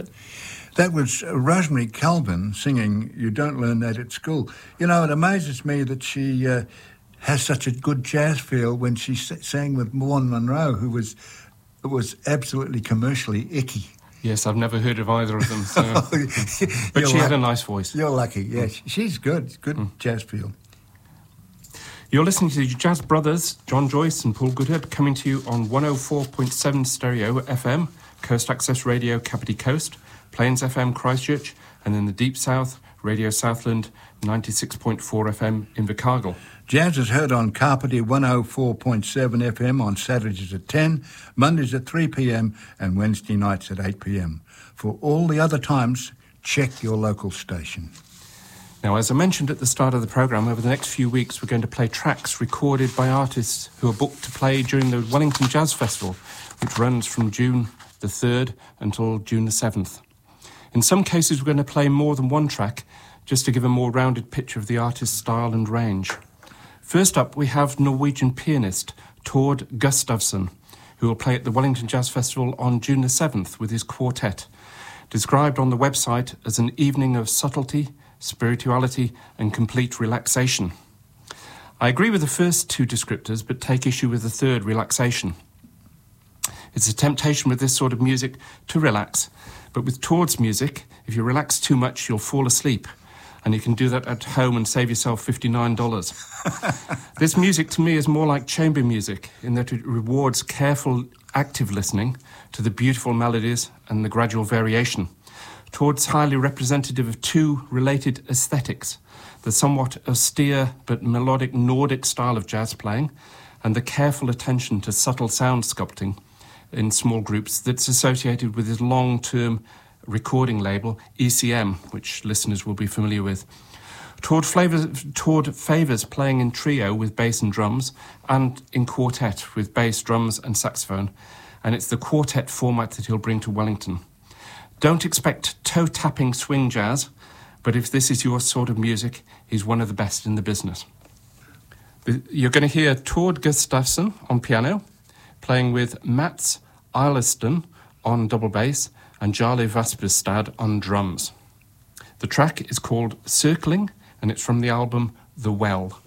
That was Rosemary Calvin singing You Don't Learn That at School. You know, it amazes me that she has such a good jazz feel when she sang with Maureen Monroe, who was absolutely commercially icky. Yes, I've never heard of either of them. So. But she had a nice voice. You're lucky, yes. She's good. Good jazz feel. You're listening to the Jazz Brothers, John Joyce and Paul Goodhead, coming to you on 104.7 Stereo FM, Coast Access Radio, Kapiti Coast, Plains FM, Christchurch, and in the Deep South, Radio Southland, 96.4 FM in Invercargill. Jazz is heard on Kapiti 104.7 FM on Saturdays at 10, Mondays at 3 p.m. and Wednesday nights at 8 p.m. For all the other times, check your local station. Now, as I mentioned at the start of the programme, over the next few weeks we're going to play tracks recorded by artists who are booked to play during the Wellington Jazz Festival, which runs from June the 3rd until June the 7th. In some cases we're going to play more than one track, just to give a more rounded picture of the artist's style and range. First up, we have Norwegian pianist Tord Gustavsen, who will play at the Wellington Jazz Festival on June the 7th with his quartet, described on the website as an evening of subtlety, spirituality and complete relaxation. I agree with the first two descriptors, but take issue with the third, relaxation. It's a temptation with this sort of music to relax, but with Tord's music, if you relax too much, you'll fall asleep, and you can do that at home and save yourself $59. This music to me is more like chamber music in that it rewards careful, active listening to the beautiful melodies and the gradual variation. Tord's highly representative of two related aesthetics, the somewhat austere but melodic Nordic style of jazz playing and the careful attention to subtle sound sculpting in small groups that's associated with his long-term recording label, ECM, which listeners will be familiar with. Tord favours playing in trio with bass and drums and in quartet with bass, drums and saxophone, and it's the quartet format that he'll bring to Wellington. Don't expect toe-tapping swing jazz, but if this is your sort of music, he's one of the best in the business. You're going to hear Tord Gustavsen on piano, playing with Mats Eileston on double bass and Jarle Vasperstad on drums. The track is called Circling, and it's from the album The Well.